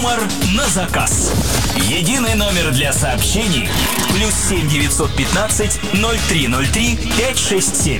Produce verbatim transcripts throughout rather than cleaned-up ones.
Юмор на заказ. Единый номер для сообщений. Плюс семь девятьсот пятнадцать ноль три ноль три пять шесть семь.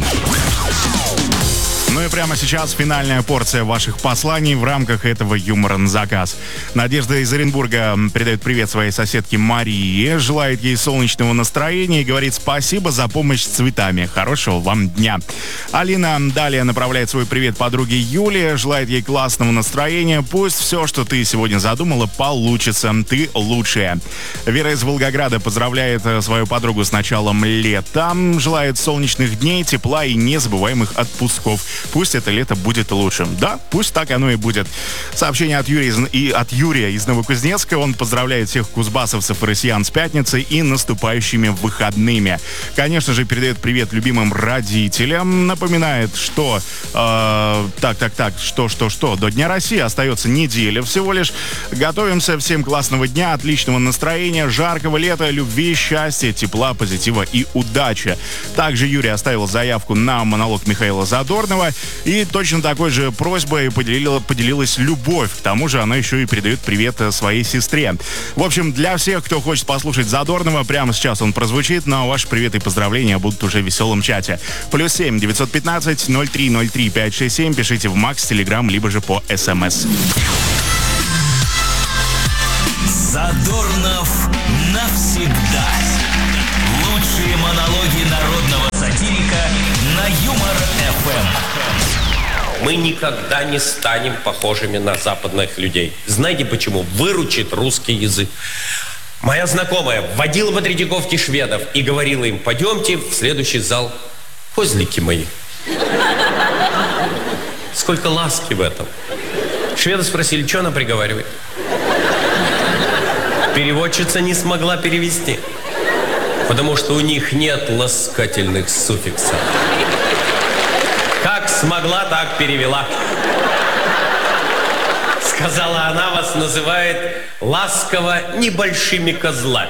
Ну и прямо сейчас финальная порция ваших посланий в рамках этого юмора на заказ. Надежда из Оренбурга передает привет своей соседке Марии, желает ей солнечного настроения и говорит спасибо за помощь с цветами. Хорошего вам дня. Алина далее направляет свой привет подруге Юле, желает ей классного настроения. Пусть все, что ты сегодня задумала, получится. Ты лучшая. Вера из Волгограда поздравляет свою подругу с началом лета. Желает солнечных дней, тепла и незабываемых отпусков. Пусть это лето будет лучшим. Да, пусть так оно и будет. Сообщение от Юрия из, и от Юрия из Новокузнецка. Он поздравляет всех кузбассовцев и россиян с пятницей и наступающими выходными. Конечно же, передает привет любимым родителям. Напоминает, что... Э, так, так, так, что, что, что. До Дня России остается неделя всего лишь. Готовимся. Всем классного дня, отличного настроения, жаркого лета, любви, счастья, тепла, позитива и удачи. Также Юрий оставил заявку на монолог Михаила Задорнова. И точно такой же просьбой поделила, поделилась Любовь. К тому же она еще и передает привет своей сестре. В общем, для всех, кто хочет послушать Задорнова, прямо сейчас он прозвучит, но ваши приветы и поздравления будут уже в веселом чате. Плюс семь девятьсот пятнадцать ноль три ноль три пять шесть семь. Пишите в Макс, Телеграм, либо же по СМС. Задорнов навсегда. Лучшие монологи народного сатирика на Юмор-эф эм. Мы никогда не станем похожими на западных людей. Знаете почему? Выручит русский язык. Моя знакомая водила по Третьяковке шведов и говорила им: пойдемте в следующий зал, козлики мои. Сколько ласки в этом. Шведы спросили, что она приговаривает. Переводчица не смогла перевести, потому что у них нет ласкательных суффиксов. Как смогла, так перевела. Сказала она, вас называет ласково небольшими козлами.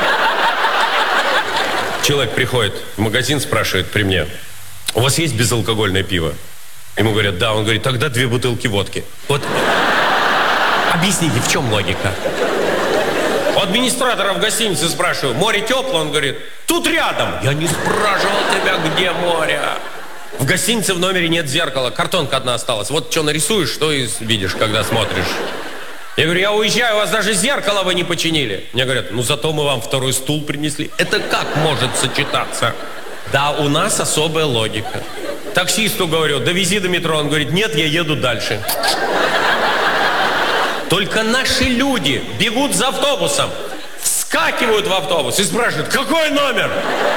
Человек приходит в магазин, спрашивает при мне: у вас есть безалкогольное пиво? Ему говорят, да. Он говорит, тогда две бутылки водки. Вот объясните, в чем логика? У администратора в гостинице спрашиваю, море теплое? Он говорит, тут рядом. Я не спрашивал тебя, где море. В гостинице в номере нет зеркала, картонка одна осталась. Вот что нарисуешь, что и видишь, когда смотришь. Я говорю, я уезжаю, у вас даже зеркало вы не починили. Мне говорят, ну зато мы вам второй стул принесли. Это как может сочетаться? Да, у нас особая логика. Таксисту говорю, довези до метро. Он говорит, нет, я еду дальше. Только наши люди бегут за автобусом, вскакивают в автобус и спрашивают, какой номер?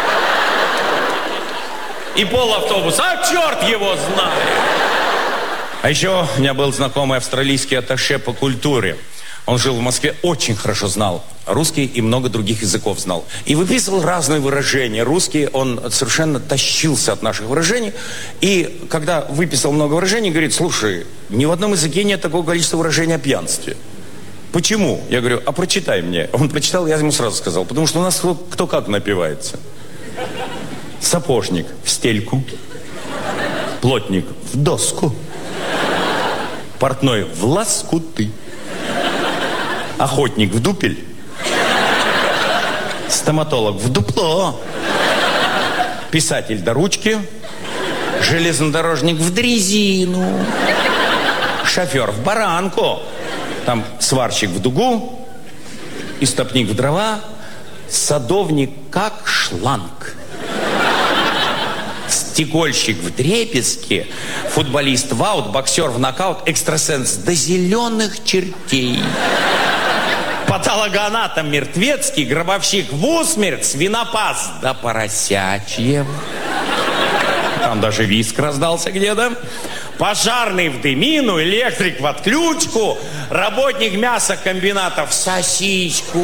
И пол автобуса, а черт его знает. А еще у меня был знакомый австралийский атташе по культуре. Он жил в Москве, очень хорошо знал русский и много других языков знал. И выписывал разные выражения. Русский, он совершенно тащился от наших выражений. И когда выписал много выражений, говорит, слушай, ни в одном языке нет такого количества выражений о пьянстве. Почему? Я говорю, а прочитай мне. Он прочитал, я ему сразу сказал, потому что у нас кто, кто как напивается. Сапожник в стельку, плотник в доску, портной в лоскуты, охотник в дупель, стоматолог в дупло, писатель до ручки, железнодорожник в дрезину, шофер в баранку, там сварщик в дугу, истопник в дрова, садовник как шланг, стекольщик в дребезги, футболист в аут, боксер в нокаут, экстрасенс до зеленых чертей, патологоанатом мертвецкий, гробовщик в усмерть, свинопас до поросячьего. Там даже виск раздался где-то. Пожарный в дымину, электрик в отключку, работник мясокомбината в сосиску,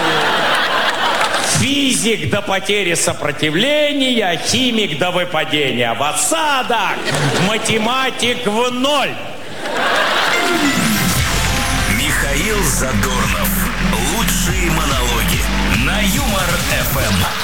физик до потери сопротивления, химик до выпадения в осадок, математик в ноль. Михаил Задорнов. Лучшие монологи на Юмор-эф эм.